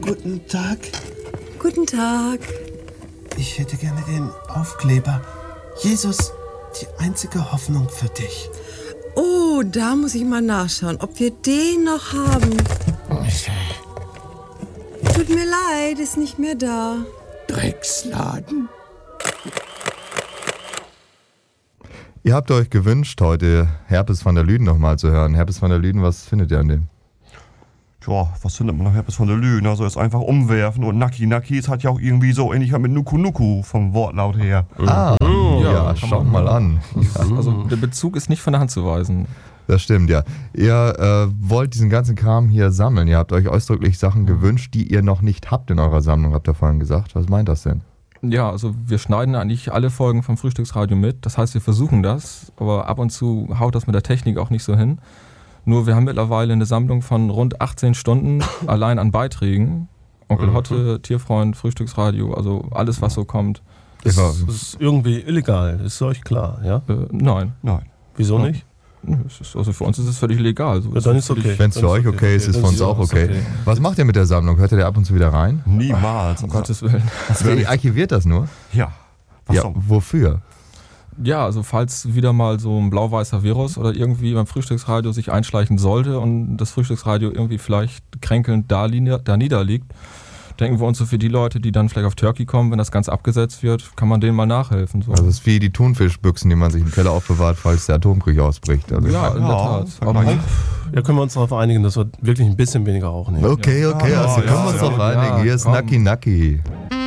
Guten Tag. Guten Tag. Ich hätte gerne den Aufkleber. Jesus, die einzige Hoffnung für dich. Oh, da muss ich mal nachschauen, ob wir den noch haben. Tut mir leid, ist nicht mehr da. Drecksladen. Ihr habt euch gewünscht, heute Herpes van der Lüden nochmal zu hören. Herpes van der Lüden, was findet ihr an dem? Tja, was findet man noch Herpes van der Lüden? Also ist einfach umwerfen und Naki Naki, es hat ja auch irgendwie so ähnlich mit Nuku Nuku vom Wortlaut her. Ja, schaut mal an. Also der Bezug ist nicht von der Hand zu weisen. Das stimmt, ja. Ihr wollt diesen ganzen Kram hier sammeln. Ihr habt euch ausdrücklich Sachen gewünscht, die ihr noch nicht habt in eurer Sammlung, habt ihr vorhin gesagt. Was meint das denn? Ja, also wir schneiden eigentlich alle Folgen vom Frühstücksradio mit. Das heißt, wir versuchen das, aber ab und zu haut das mit der Technik auch nicht so hin. Nur wir haben mittlerweile eine Sammlung von rund 18 Stunden allein an Beiträgen. Onkel Hotte, Tierfreund, Frühstücksradio, also alles, was so kommt. Das ist irgendwie illegal, ist euch klar, ja? Nein. Wieso nicht? Also für uns ist es völlig legal. So ja, dann ist okay. Wenn es für euch okay ist, ist es für uns auch okay. Was macht ihr mit der Sammlung? Hört ihr ab und zu wieder rein? Niemals. Um Gottes Willen. Ihr archiviert das nur? Ja. Wofür? Ja, also falls wieder mal so ein blau-weißer Virus oder irgendwie beim Frühstücksradio sich einschleichen sollte und das Frühstücksradio irgendwie vielleicht kränkelnd da niederliegt, denken wir uns so für die Leute, die dann vielleicht auf Turkey kommen, wenn das ganz abgesetzt wird, kann man denen mal nachhelfen. So. Also das ist wie die Thunfischbüchsen, die man sich im Keller aufbewahrt, falls der Atomkrieg ausbricht. Also ja, in der Tat. Ja, können wir uns darauf einigen, dass wir wirklich ein bisschen weniger rauchen. Okay, also können wir uns darauf einigen. Hier ist Naki Naki.